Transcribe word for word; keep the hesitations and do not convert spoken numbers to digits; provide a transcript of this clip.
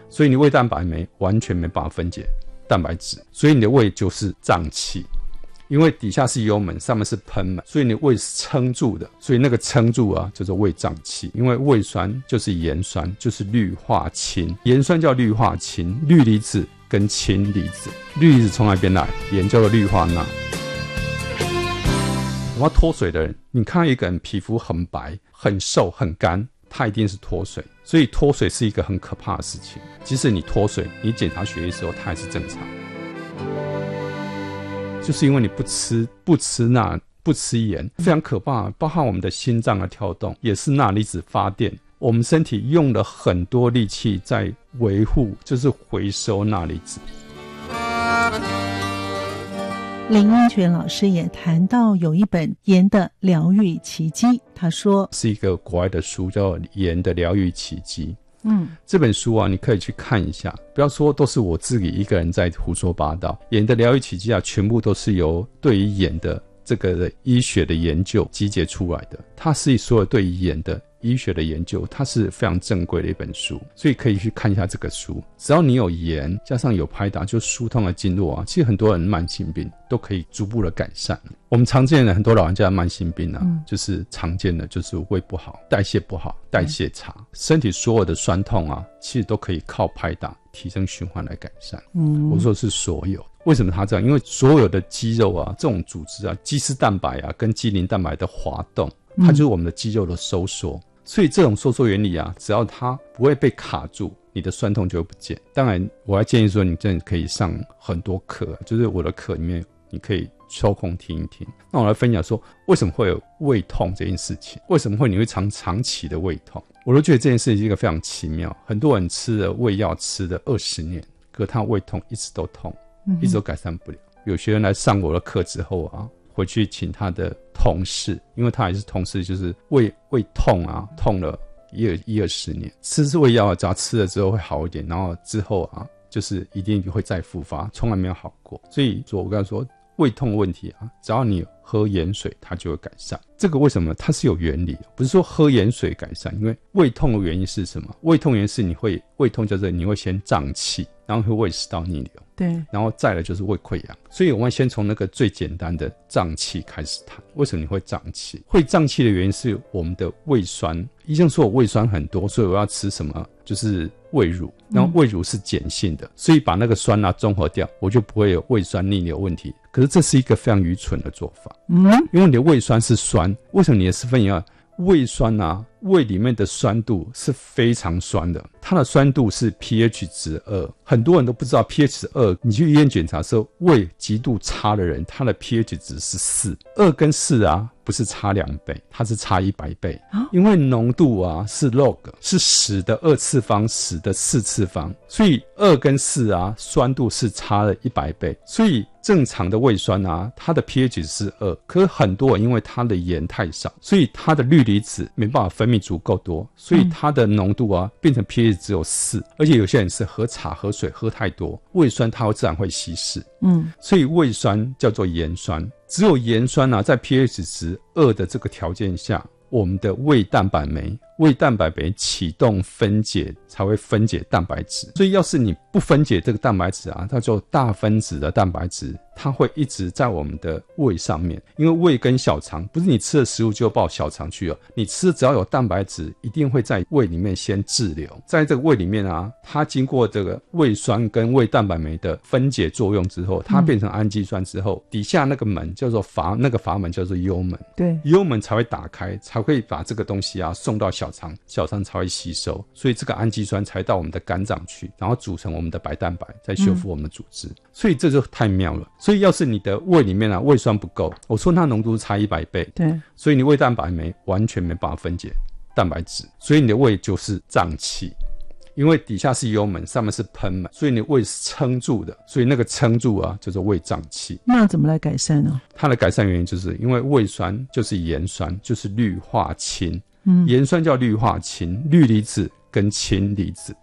所以你胃蛋白酶完全没办法分解蛋白质，所以你的胃就是胀气。因为底下是幽门，上面是贲门，所以你胃是撑住的，所以那个撑住啊叫做胃胀气。因为胃酸就是盐酸，就是氯化氢，盐酸叫氯化氢，氯离子跟氢离子，氯离子从哪边来？盐叫做氯化钠。我要脱水的人，你看到一个人皮肤很白、很瘦、很干，他一定是脱水。所以脱水是一个很可怕的事情。即使你脱水，你检查血液的时候，它还是正常。就是因为你不吃不吃钠不吃盐，非常可怕。包含我们的心脏的跳动也是钠离子发电，我们身体用了很多力气在维护，就是回收钠离子。 林英权老师也谈到有一本《盐的疗愈奇迹》，他说是一个国外的书，叫《盐的疗愈奇迹》。 嗯， 这本书啊，你可以去看一下，不要说都是我自己一个人在胡说八道。盐的疗愈奇迹啊，全部都是由对于盐的这个的医学的研究集结出来的，它是所有对于盐的医学的研究，它是非常正规的一本书，所以可以去看一下这个书。只要你有盐加上有拍打，就疏通的经络啊，其实很多人慢性病都可以逐步的改善。我们常见的很多老人家的慢性病啊、嗯、就是常见的就是胃不好、代谢不好、代谢差、嗯、身体所有的酸痛啊，其实都可以靠拍打提升循环来改善。嗯，我说是所有。为什么它这样？因为所有的肌肉啊，这种组织啊，肌丝蛋白啊跟肌磷蛋白的滑动，它就是我们的肌肉的收缩、嗯、所以这种收缩原理啊，只要它不会被卡住，你的酸痛就会不见。当然我还建议说你真的可以上很多课，就是我的课里面你可以抽空听一听。那我来分享说为什么会有胃痛这件事情，为什么会你会长长期的胃痛。我都觉得这件事情是一个非常奇妙，很多人吃了胃药吃了二十年，可他胃痛一直都痛，一直都改善不了。有些人来上我的课之后啊，回去请他的同事，因为他还是同事，就是胃胃痛啊，痛了一二一二十年，吃胃药只要吃了之后会好一点，然后之后啊，就是一定会再复发，从来没有好过。所以说我刚才说胃痛的问题啊，只要你喝盐水，它就会改善。这个为什么？它是有原理的，不是说喝盐水改善。因为胃痛的原因是什么？胃痛原因是你会胃痛，就是你会先胀气，然后会胃食道逆流， 对， 然后再来就是胃溃疡。所以我们先从那个最简单的胀气开始谈。为什么你会胀气？会胀气的原因是我们的胃酸。医生说我胃酸很多，所以我要吃什么？就是胃乳，然后胃乳是碱性的、嗯、所以把那个酸啊中和掉，我就不会有胃酸逆流问题。可是这是一个非常愚蠢的做法，嗯，因为你的胃酸是酸，为什么你的四分饮料胃酸啊，胃里面的酸度是非常酸的，它的酸度是 pH 值二，很多人都不知道 pH 值二，你去医院检查的时候，胃极度差的人，他的 pH 值是四，二跟四啊不是差两倍，它是差一百倍、啊、因为浓度啊是 log， 是十的二次方，十的四次方，所以二跟四啊酸度是差了一百倍。所以正常的胃酸啊，它的 pH 是二，可是很多人因为它的盐太少，所以它的氯离子没办法分泌足够多，所以它的浓度啊变成 pH 只有四。而且有些人是喝茶喝水喝太多，胃酸它会自然会稀释，嗯，所以胃酸叫做盐酸。只有盐酸啊在 pH 值二的这个条件下，我们的胃蛋白酶胃蛋白酶启动分解才会分解蛋白质。所以要是你不分解这个蛋白质啊，它就大分子的蛋白质，它会一直在我们的胃上面。因为胃跟小肠不是你吃的食物就到小肠去了，你吃只要有蛋白质一定会在胃里面先滞留，在这个胃里面啊，它经过这个胃酸跟胃蛋白酶的分解作用之后，它变成氨基酸之后、嗯、底下那个门叫做阀，那个阀门叫做幽门，对，幽门才会打开，才会把这个东西啊送到小肠，小肠才会吸收，所以这个氨基酸才到我们的肝脏去，然后组成我们的白蛋白，再修复我们的组织、嗯、所以这就太妙了。所以要是你的胃里面啊胃酸不够，我说它浓度差一百倍，对，所以你胃蛋白酶完全没办法分解蛋白质，所以你的胃就是胀气。因为底下是幽门，上面是贲门，所以你胃是撑住的，所以那个撑住啊叫做胃胀气。 那怎么来改善呢？ 它的改善原因就是因为胃酸就是盐酸，就是氯化氢，嗯，盐酸叫氯化氢，氯离子跟氢离子，